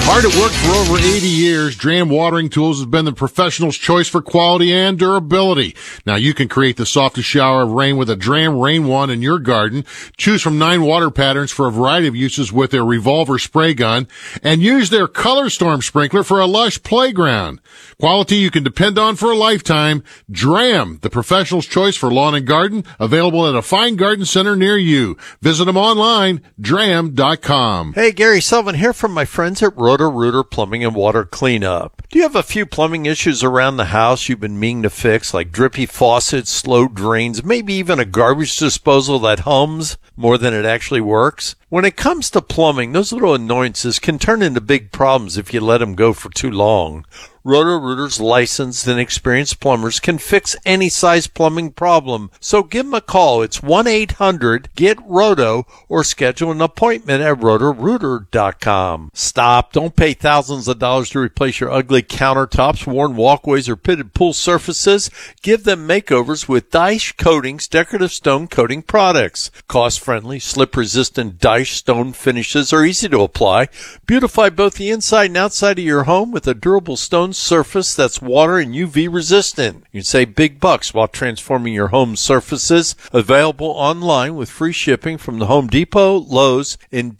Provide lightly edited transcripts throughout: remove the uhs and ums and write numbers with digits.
Hard at work for over 80 years, Dram Watering Tools has been the professional's choice for quality and durability. Now you can create the softest shower of rain with a Dram Rain Wand in your garden. Choose from 9 water patterns for a variety of uses with their revolver spray gun, and use their Color Storm sprinkler for a lush playground. Quality you can depend on for a lifetime. Dram, the professional's choice for lawn and garden, available at a fine garden center near you. Visit them online, dram.com. Hey, Gary Sullivan here from my friends at Roto-Rooter Plumbing and Water Cleanup. Do you have a few plumbing issues around the house you've been meaning to fix, like drippy faucets, slow drains, maybe even a garbage disposal that hums more than it actually works? When it comes to plumbing, those little annoyances can turn into big problems if you let them go for too long. Roto-Rooter's licensed and experienced plumbers can fix any size plumbing problem, so give them a call. It's 1-800-GET-ROTO or schedule an appointment at rotorooter.com. Stop. Don't pay thousands of dollars to replace your ugly countertops, worn walkways, or pitted pool surfaces. Give them makeovers with Dyche Coatings decorative stone coating products. Cost-friendly, slip-resistant Dyche stone finishes are easy to apply. Beautify both the inside and outside of your home with a durable stone surface that's water and UV resistant. You can save big bucks while transforming your home surfaces. Available online with free shipping from the Home Depot, Lowe's, and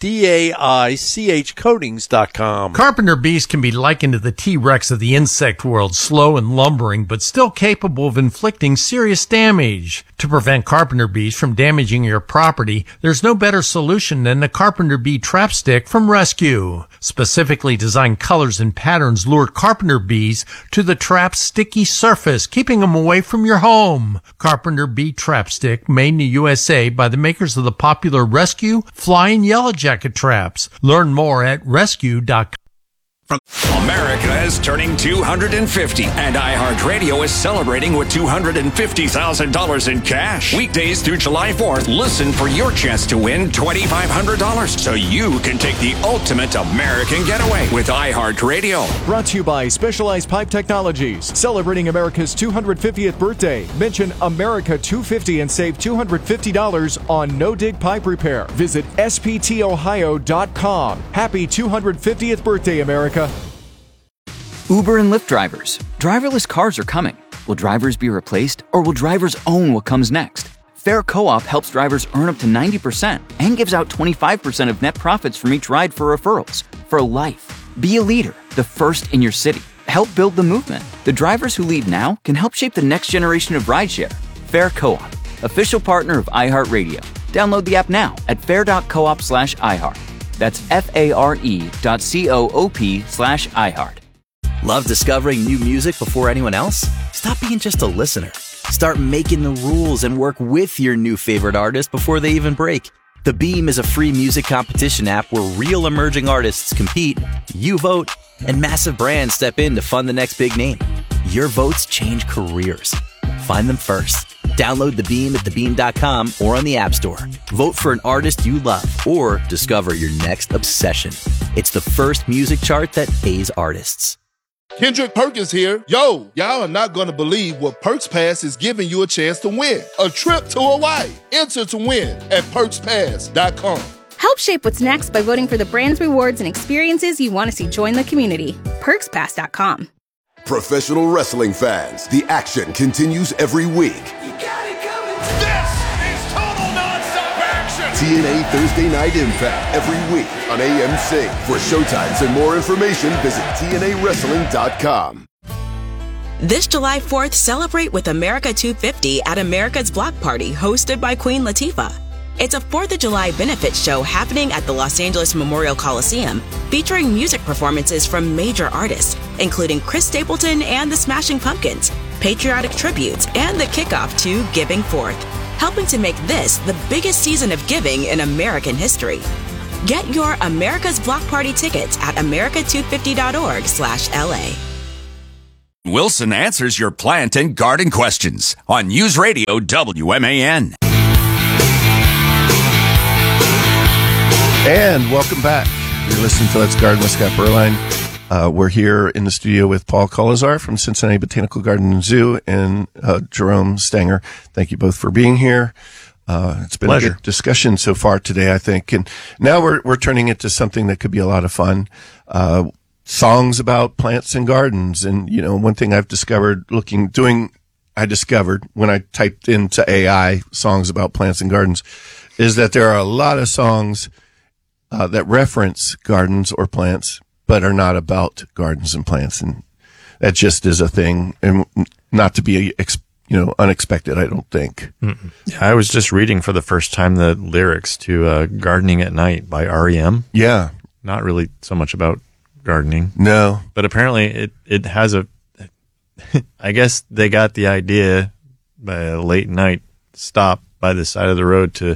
DAICHcoatings.com. Carpenter bees can be likened to the T-Rex of the insect world, slow and lumbering, but still capable of inflicting serious damage. To prevent carpenter bees from damaging your property, there's no better solution than the Carpenter Bee Trap Stick from Rescue. Specifically designed colors and patterns lure carpenter bees to the trap's sticky surface, keeping them away from your home. Carpenter Bee Trap Stick, made in the USA by the makers of the popular Rescue, Fly, and Yellow Jacket traps. Learn more at rescue.com. America is turning 250, and iHeartRadio is celebrating with $250,000 in cash. Weekdays through July 4th, listen for your chance to win $2,500 so you can take the ultimate American getaway with iHeartRadio. Brought to you by Specialized Pipe Technologies. Celebrating America's 250th birthday. Mention America 250 and save $250 on no-dig pipe repair. Visit sptohio.com. Happy 250th birthday, America. Uber and Lyft drivers. Driverless cars are coming. Will drivers be replaced, or will drivers own what comes next? Fair Co-op helps drivers earn up to 90% and gives out 25% of net profits from each ride for referrals. For life. Be a leader, the first in your city. Help build the movement. The drivers who lead now can help shape the next generation of rideshare. Fair Co-op, official partner of iHeartRadio. Download the app now at fair.coop/iHeart. That's FARE.coop/iHeart. Love discovering new music before anyone else? Stop being just a listener. Start making the rules and work with your new favorite artist before they even break. The Beam is a free music competition app where real emerging artists compete, you vote, and massive brands step in to fund the next big name. Your votes change careers. Find them first. Download The Beam at thebeam.com or on the App Store. Vote for an artist you love or discover your next obsession. It's the first music chart that pays artists. Kendrick Perkins here. Yo, y'all are not going to believe what Perks Pass is giving you a chance to win. A trip to Hawaii. Enter to win at PerksPass.com. Help shape what's next by voting for the brands, rewards, and experiences you want to see join the community. PerksPass.com. Professional wrestling fans, the action continues every week. You got it coming. This is total nonstop action. TNA Thursday Night Impact every week on AMC. For showtimes and more information, visit TNAWrestling.com. This July 4th, celebrate with America 250 at America's Block Party, hosted by Queen Latifah. It's a 4th of July benefit show happening at the Los Angeles Memorial Coliseum, featuring music performances from major artists, including Chris Stapleton and the Smashing Pumpkins, patriotic tributes, and the kickoff to Giving Forth, helping to make this the biggest season of giving in American history. Get your America's Block Party tickets at america250.org/LA. Wilson answers your plant and garden questions on News Radio WMAN. And welcome back. You're listening to Let's Garden with Scott Berline. We're here in the studio with Paul Colazar from Cincinnati Botanical Garden and Zoo and Jerome Stanger. Thank you both for being here. It's been a good discussion so far today, I think. And now we're turning it to something that could be a lot of fun. Songs about plants and gardens. And, one thing I've discovered I discovered when I typed into AI songs about plants and gardens is that there are a lot of songs that reference gardens or plants, but are not about gardens and plants. And that just is a thing, and not to be, unexpected, I don't think. Yeah, I was just reading for the first time the lyrics to Gardening at Night by R.E.M. Yeah. Not really so much about gardening. No. But apparently it has I guess they got the idea by a late night stop by the side of the road to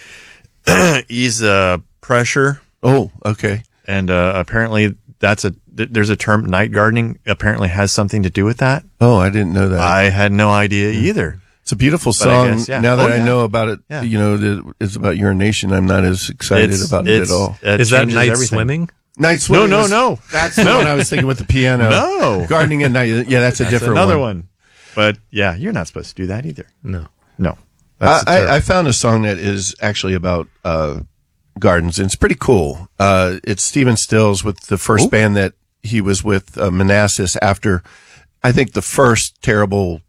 ease pressure. Oh, okay. And apparently there's a term, night gardening, apparently has something to do with that. Oh, I didn't know that. I had no idea either. It's a beautiful song. Guess, yeah. Now that I know about it, it's about urination, I'm not as excited about it at all. Is that night swimming? Night swimming. No. That's the one I was thinking with the piano. No. Gardening at night. Yeah, that's a different another one. But yeah, you're not supposed to do that either. No. I found a song that is actually about gardens, and it's pretty cool. It's Stephen Stills with the first band that he was with, Manassas, after, I think, the first terrible,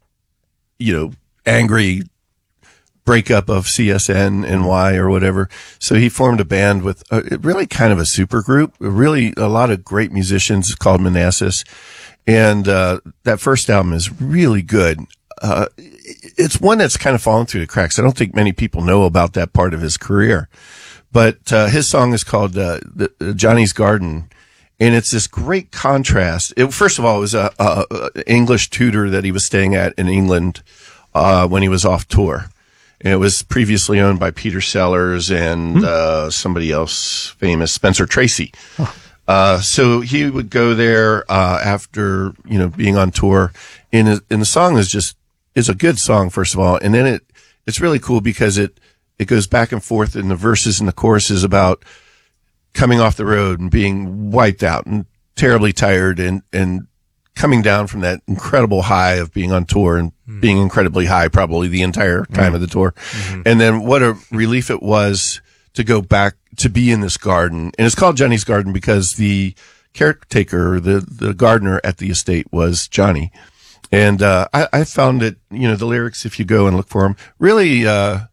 angry breakup of CSNNY or whatever. So he formed a band with really kind of a super group, really a lot of great musicians called Manassas. And that first album is really good. It's one that's kind of fallen through the cracks. I don't think many people know about that part of his career. But his song is called Johnny's Garden. And it's this great contrast. First of all, it was a English tutor that he was staying at in England when he was off tour. And it was previously owned by Peter Sellers and somebody else famous, Spencer Tracy. So he would go there after being on tour. And the song is a good song, first of all. And then it's really cool because it goes back and forth in the verses and the choruses about coming off the road and being wiped out and terribly tired and coming down from that incredible high of being on tour and being incredibly high probably the entire time of the tour. And then what a relief it was to go back to be in this garden. And it's called Johnny's Garden because the caretaker, the gardener at the estate was Johnny. And I found it, the lyrics, if you go and look for them, really,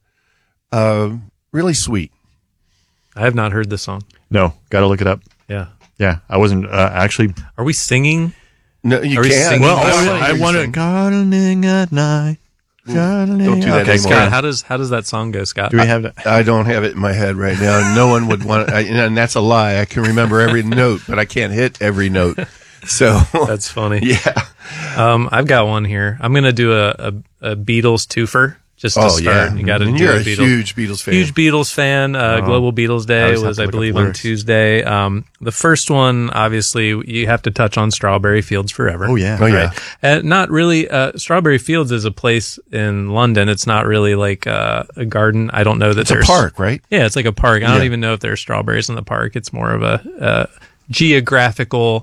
really sweet. I have not heard this song. No, got to look it up. Yeah. I wasn't actually. Are we singing? No, you can't. Well, I wanted gardening at night. Gardening. Don't do that okay, anymore. Scott, how does that song go, Scott? Do we have that? I don't have it in my head right now. No one would want it. And that's a lie. I can remember every note, but I can't hit every note. So that's funny. Yeah. I've got one here. I'm going to do a Beatles twofer. Just to start. Yeah. You got to do You're a a Beatles. huge Beatles fan. Huge Beatles fan. Global Beatles Day was I believe, on Tuesday. The first one, obviously, you have to touch on Strawberry Fields Forever. Oh, yeah. Oh, yeah. Right? Not really. Strawberry Fields is a place in London. It's not really like a garden. I don't know that there's a park, right? Yeah, it's like a park. I don't even know if there's strawberries in the park. It's more of a geographical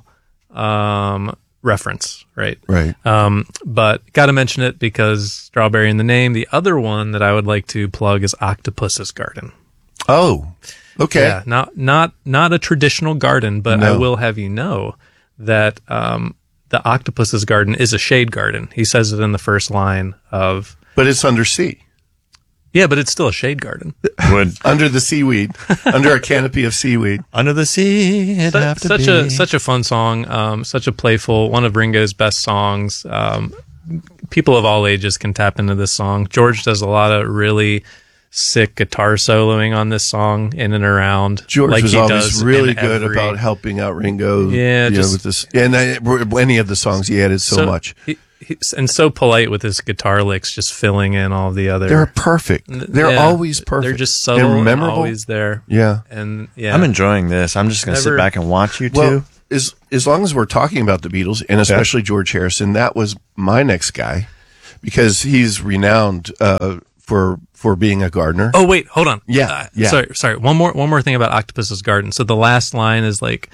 reference, right? Right. But got to mention it because strawberry in the name. The other one that I would like to plug is Octopus's Garden. Oh, okay. Yeah, not a traditional garden, but I will have you know that the Octopus's Garden is a shade garden. He says it in the first line of. But it's undersea. Yeah, but it's still a shade garden. Under the seaweed, under a canopy of seaweed. Under the sea, such a fun song, such a playful, one of Ringo's best songs. People of all ages can tap into this song. George does a lot of really sick guitar soloing on this song in and around. George like was he always does really good about helping out Ringo. Yeah, with this, and any of the songs he added so much. And so polite with his guitar licks, just filling in all the other. They're perfect. They're always perfect. They're just subtle and memorable. Always there. Yeah. And yeah, I'm enjoying this. I'm just going to sit back and watch you two. Well, as long as we're talking about the Beatles, and especially George Harrison, that was my next guy because he's renowned for being a gardener. Oh wait, hold on. Yeah. Sorry. One more thing about Octopus's Garden. So the last line is like,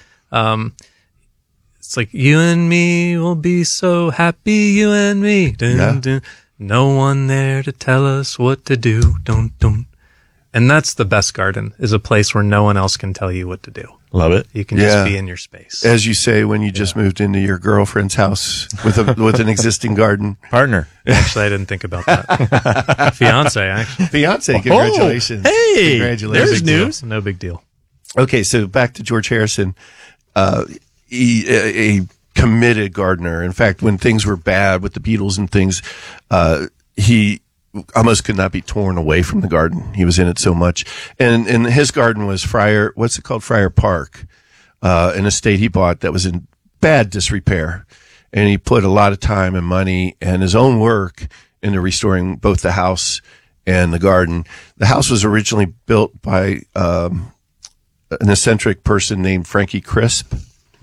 it's like, you and me will be so happy, you and me. Dun, dun. No one there to tell us what to do. Don't. And that's the best garden, is a place where no one else can tell you what to do. Love it. You can just be in your space. As you say, when you just moved into your girlfriend's house with an existing garden. Partner. Actually, I didn't think about that. Fiance, actually. Fiance, congratulations. Oh, hey, congratulations. There's news. No big deal. Okay, so back to George Harrison. A committed gardener. In fact, when things were bad with the Beatles and things, he almost could not be torn away from the garden. He was in it so much. And his garden was Friar Park, an estate he bought that was in bad disrepair. And he put a lot of time and money and his own work into restoring both the house and the garden. The house was originally built by an eccentric person named Frankie Crisp.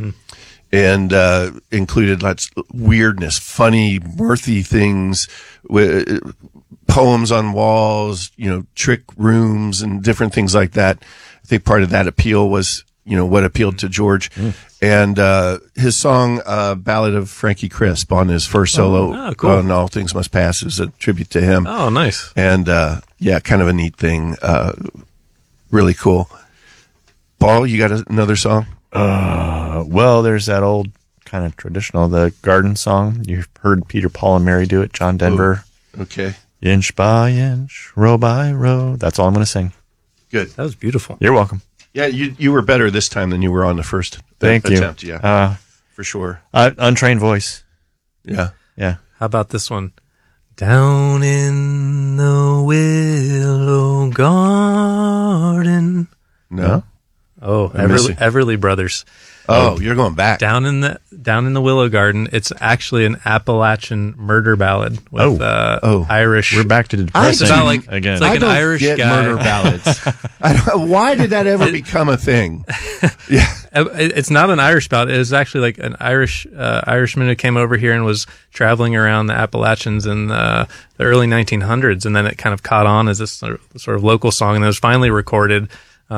And included lots of weirdness, funny, mirthy things, with poems on walls, trick rooms and different things like that. I think part of that appeal was, what appealed to George. And his song, Ballad of Frankie Crisp, on his first solo cool. on All Things Must Pass, is a tribute to him. Oh, nice. And kind of a neat thing. Really cool. Paul, you got another song? Well, there's that old kind of traditional, the garden song. You've heard Peter, Paul, and Mary do it. John Denver. Oh, okay. Inch by inch, row by row. That's all I'm going to sing. Good. That was beautiful. You're welcome. Yeah, you were better this time than you were on the first attempt. You. Yeah, for sure. Untrained voice. Yeah. Yeah. How about this one? Down in the willow garden. No. Oh, Everly Brothers. Oh, you're going back. Down in the Willow Garden. It's actually an Appalachian murder ballad with Irish. We're back to the depressing again. It's like an Irish guy. Murder ballads. Why did that ever become a thing? Yeah, it's not an Irish ballad. It was actually like an Irishman who came over here and was traveling around the Appalachians in the early 1900s, and then it kind of caught on as this sort of local song, and it was finally recorded.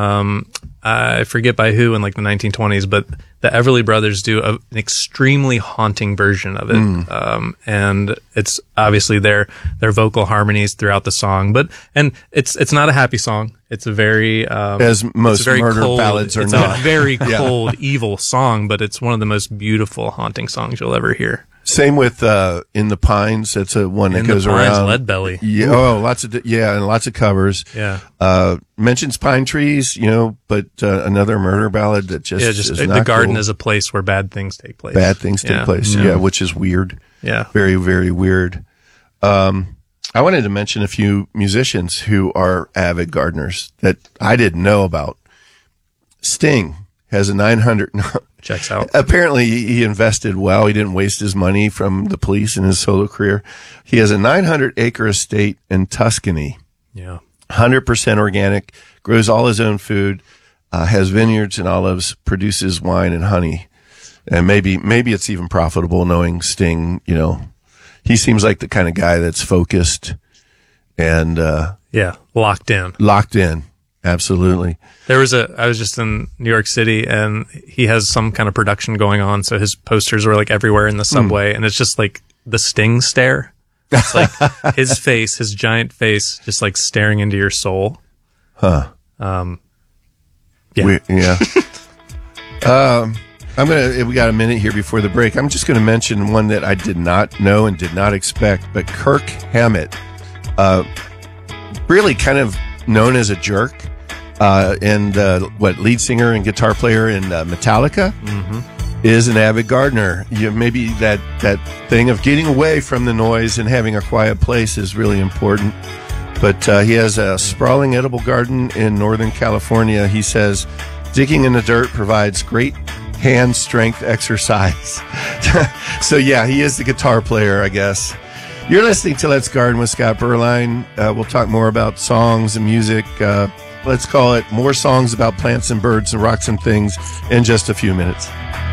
I forget by who in like the 1920s, but the Everly Brothers do an extremely haunting version of it. And it's obviously their vocal harmonies throughout the song, and it's not a happy song. It's a very, as most murder ballads are not. It's a very cold, evil song, but it's one of the most beautiful haunting songs you'll ever hear. Same with In the Pines. That's a one that goes around. Leadbelly. Yeah, lots of covers. Yeah. Mentions pine trees, but another murder ballad that just is the not garden cool. is a place where bad things take place. Bad things take place. Yeah, which is weird. Yeah. Very, very weird. I wanted to mention a few musicians who are avid gardeners that I didn't know about. Sting has a 900. Checks out. Apparently, he invested well. He didn't waste his money from the Police in his solo career. He has a 900-acre estate in Tuscany. Yeah. 100% organic, grows all his own food, has vineyards and olives, produces wine and honey. And maybe it's even profitable knowing Sting, he seems like the kind of guy that's focused and locked in. Locked in. Absolutely. I was just in New York City and he has some kind of production going on. So his posters were like everywhere in the subway and it's just like the Sting stare. It's like his face, his giant face, just like staring into your soul. Huh. Yeah. We got a minute here before the break. I'm just going to mention one that I did not know and did not expect, but Kirk Hammett, really kind of known as a jerk. Lead singer and guitar player in Metallica, is an avid gardener. Maybe that thing of getting away from the noise and having a quiet place is really important. But he has a sprawling edible garden in Northern California. He says digging in the dirt provides great hand strength exercise. So yeah, he is the guitar player, I guess. You're listening to Let's Garden with Scott Berline. We'll talk more about songs and music. Let's call it more songs about plants and birds and rocks and things in just a few minutes.